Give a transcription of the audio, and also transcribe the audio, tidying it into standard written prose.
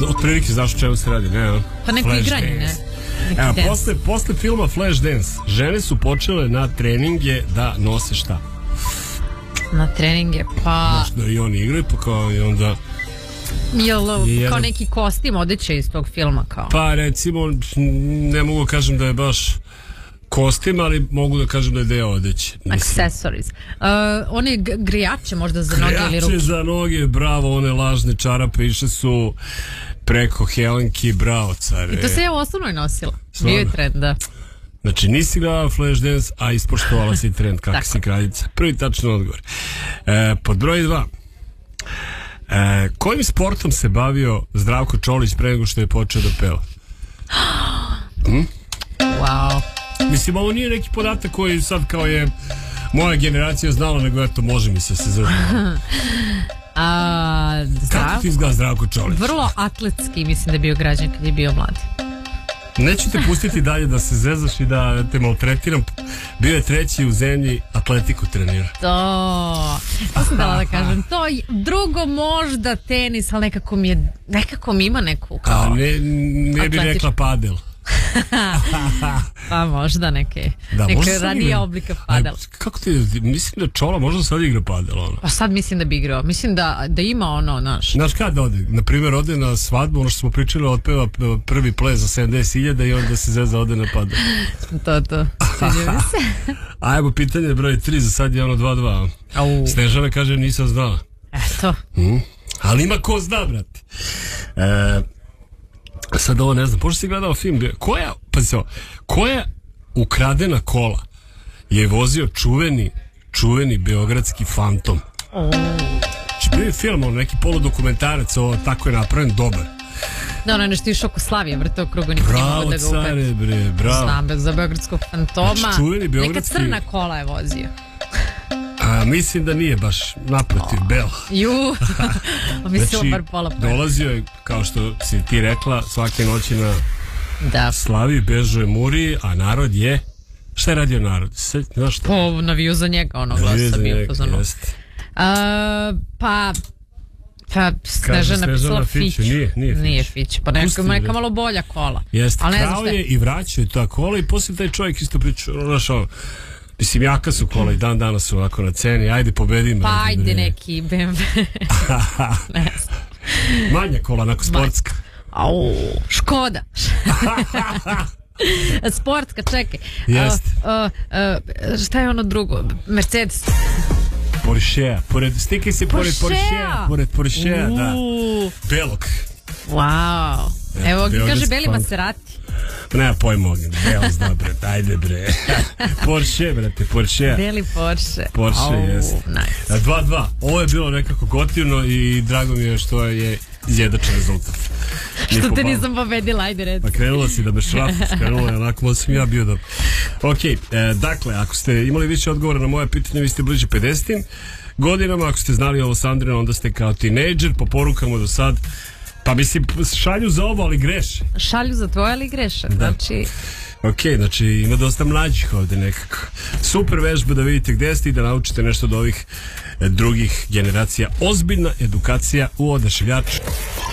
Otprilike znaš o čemu se radi, ne? Pa neko igranje, ne? Evo, posle filma Flashdance, žene su počele na treninge da nose šta? Na treninge, pa... Znaš da i oni igraju, pa kao i onda... Kao neki kostim odeće iz tog filma, kao? Pa recimo, ne mogu kažem da je baš kostim, ali mogu da kažem da je deo odeće. Accessories. One grijače možda za noge ili ruke? Grijače za noge, bravo, one lažne čarape išle su preko Helenki, bravo care. I to se ja u osnovnoj nosila. Bio je trend, da. Znači nisi gledala Flashdance, a ispoštovala si trend, kako si kraljica. Prvi tačan odgovor. Pod broj 2. Kojim sportom se bavio Zdravko Čolić pre nego što je počeo da peva? Wow. Mislim, ovo nije neki podatak koji sad kao je moja generacija znala, nego eto, može mi se zazna. Kako ti izgleda Zdravko Čolić? Vrlo atletski, mislim da je bio građan kad je bio mlad. Neću te pustiti dalje da se zezaš i da te maltretiram. Bio je 3. u zemlji, atletiku trenira. To sam dala da kažem. To drugo možda tenis, ali nekako mi ima neku kao ne bi rekla padel. Pa možda neke ranije oblika padel. Kako ti, mislim da Čola možda sad igra padel, ono. Pa sad mislim da bi igrao. Mislim da ima ono, Znaš kada ode? Naprimjer, ode na svadbu, ono što smo pričali, otpeva prvi ples za 70.000 i onda se zeza ode na padel. To. Sviđa mi se. Ajmo, pitanje broj 3, za sad je ono 2-2. Snežana kaže, nisam znala. Eto. Ali ima ko zna, brate. Sad ovo ne znam, pošto si gledao film, koja ukradena kola je vozio čuveni beogradski fantom? Bio je film, neki poludokumentarac, tako je napravljen, dobar. Da, ono je nešto išao oko Slavije, vrtao krugu, niko nije mogo da ga upet. Care, bre, bravo. Znam, za beogradskog fantoma. Znači, neka crna kola je vozio. Mislim da nije baš naprotiv, bela. Mislim bar pola pola. Dolazio je, kao što si ti rekla, svake noći na Slavi, bežuje Muri, a narod je... Šta je radio narod? Znaš šta? Naviju za njega, ono glasa bio pozvano. Pa Snežana pisala Fiću. Nije Fiću. Pa neka malo bolja kola. Jeste, krao je i vraćao je ta kola i poslije taj čovjek isto pričao, mislim, jaka su kola i dan danas su ovako na ceni. Ajde, pobedi me. Pa ajde neki BMW. Ne znam. Manja kola, onako sportska. Škoda. Sportska, čekaj. Jeste. Šta je ono drugo? Mercedes. Porschea. Stikaj se pored Porschea. Pored Porschea, da. Belog. Wow. Evo, kaže beli Maserati. Nema pojma, belo zna, bre, ajde, bre. Porsche, brate, Porsche. Beli Porsche. Porsche, jeste. Nice. 2-2. Ovo je bilo nekako gotivno i drago mi je što je izjedačan rezultat. Što te nisam pobedila, ajde red. Pa krenula si da me šrafiš, krenula je onako, možda sam ja bio dobro. Ok, dakle, ako ste imali više odgovora na moje pitanje, vi ste bliže 50 godinama, ako ste znali ovo Sandrina, onda ste kao tinejdžer, po porukama do sad. Pa mislim, šalju za ovo, ali greše. Šalju za tvoje, ali greše. Znači... Ok, znači ima dosta mlađih ovdje nekako. Super vežba da vidite gdje ste i da naučite nešto od ovih drugih generacija. Ozbiljna edukacija u Odašiljaču.